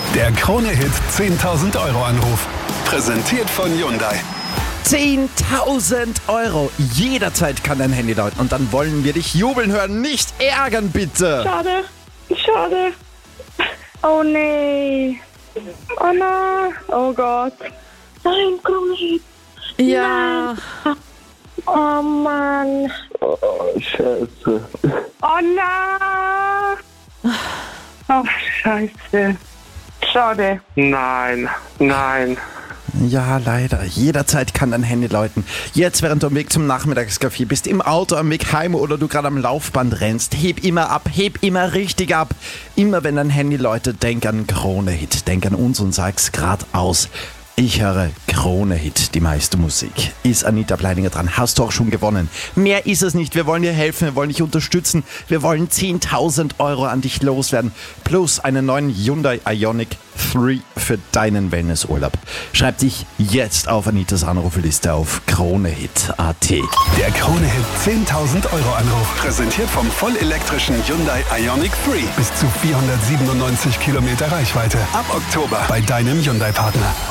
Der Krone-Hit 10.000 Euro Anruf. Präsentiert von Hyundai. 10.000 Euro. Jederzeit kann dein Handy läuten und dann wollen wir dich jubeln hören. Nicht ärgern, bitte. Schade. Oh nee. Oh nein. Oh Gott. Nein, Krone-Hit. Ja. Oh Mann. Oh, Scheiße. Oh nein. Oh, Scheiße. Schade. Nein. Ja, leider. Jederzeit kann dein Handy läuten. Jetzt, während du am Weg zum Nachmittagskaffee bist, im Auto am Weg heim oder du gerade am Laufband rennst, heb immer ab, heb immer richtig ab. Immer wenn dein Handy läutet, denk an Krone-Hit. Denk an uns und sag's grad aus. Ich höre Krone-Hit, die meiste Musik. Ist Anita Bleininger dran? Hast du auch schon gewonnen? Mehr ist es nicht. Wir wollen dir helfen, wir wollen dich unterstützen. Wir wollen 10.000 Euro an dich loswerden. Plus einen neuen Hyundai Ioniq 3 für deinen Wellnessurlaub. Schreib dich jetzt auf Anitas Anrufliste auf kronehit.at. Der Krone-Hit 10.000 Euro Anruf. Präsentiert vom vollelektrischen Hyundai Ioniq 3. Bis zu 497 Kilometer Reichweite. Ab Oktober bei deinem Hyundai-Partner.